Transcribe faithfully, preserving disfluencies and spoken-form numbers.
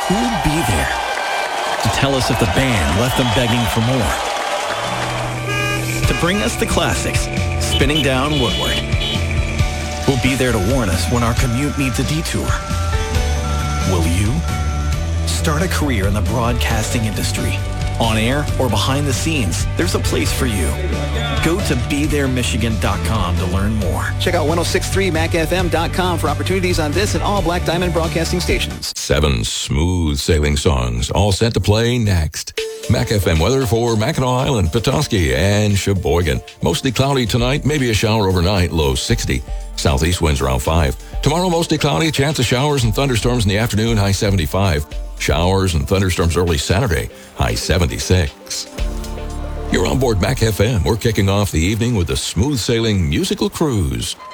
Who'll be there to tell us if the band left them begging for more? To bring us the classics, spinning down Woodward. Who'll be there to warn us when our commute needs a detour? Will you? Start a career in the broadcasting industry. On air or behind the scenes, there's a place for you. Go to be there michigan dot com to learn more. Check out ten sixty-three mac f m dot com for opportunities on this and all Black Diamond broadcasting stations. Seven smooth sailing songs, all set to play next. Mac F M weather for Mackinac Island, Petoskey, and Sheboygan. Mostly cloudy tonight, maybe a shower overnight, low sixty. Southeast winds around five. Tomorrow, mostly cloudy, chance of showers and thunderstorms in the afternoon, high seventy-five. Showers and thunderstorms early Saturday, high seventy-six. You're on board Mac F M. We're kicking off the evening with a smooth sailing musical cruise.